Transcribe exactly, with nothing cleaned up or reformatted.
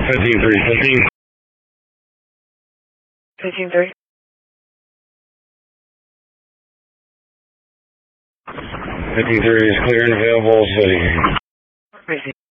fifteen three fifteen. fifteen three. fifteen three is clear and available city. Receive.